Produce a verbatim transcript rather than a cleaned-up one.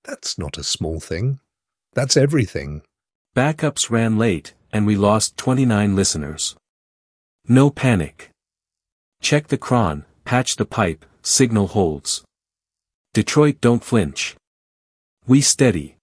That's not a small thing. That's everything. Backups ran late, and we lost twenty-nine listeners. No panic. Check the cron, patch the pipe, signal holds. Detroit don't flinch. We steady.